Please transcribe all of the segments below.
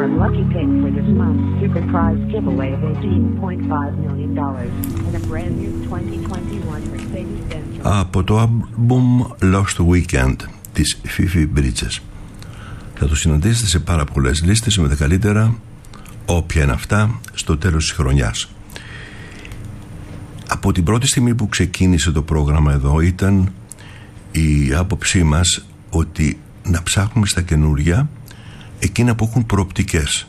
Confirm lucky pick for this month. Super prize giveaway of $18.5 million and a brand new 2021 Mercedes-Benz. Από το album Lost Weekend της Phoebe Bridgers. Θα το συναντήσετε σε πάρα πολλές λίστες με τα καλύτερα, όποια είναι αυτά, στο τέλος της χρονιάς. Από την πρώτη στιγμή που ξεκίνησε το πρόγραμμα εδώ ήταν η άποψή μας ότι να ψάχνουμε στα καινούρια εκείνα που έχουν προοπτικές,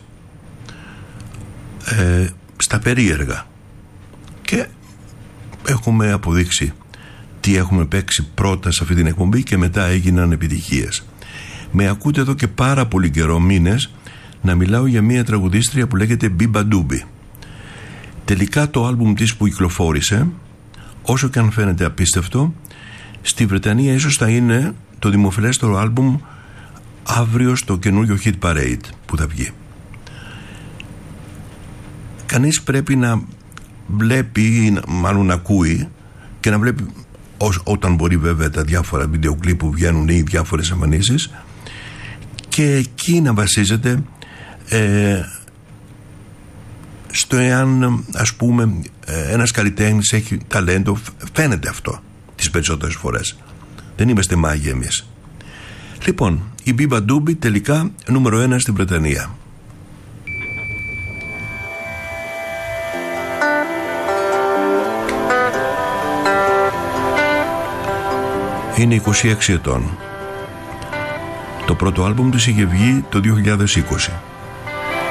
στα περίεργα, και έχουμε αποδείξει τι έχουμε παίξει πρώτα σε αυτή την εκπομπή και μετά έγιναν επιτυχίες. Με ακούτε εδώ και πάρα πολύ καιρό, μήνες, να μιλάω για μια τραγουδίστρια που λέγεται Biba Doobie. Τελικά το άλμπουμ της που κυκλοφόρησε, όσο και αν φαίνεται απίστευτο, στη Βρετανία ίσως θα είναι το δημοφιλέστερο άλμπουμ αύριο στο καινούριο Hit Parade που θα βγει. Κανείς πρέπει να βλέπει, μάλλον να ακούει και να βλέπει όταν μπορεί, βέβαια, τα διάφορα βίντεο κλιπ που βγαίνουν ή διάφορες εμφανίσεις, και εκεί να βασίζεται στο εάν, ας πούμε, ένας καλλιτέχνης έχει ταλέντο. Φαίνεται αυτό τις περισσότερες φορές. Δεν είμαστε μάγοι εμείς. Λοιπόν, η Biba Doobie τελικά νούμερο 1 στην Βρετανία. Είναι 26 ετών. Το πρώτο άλμπουμ της είχε βγει το 2020.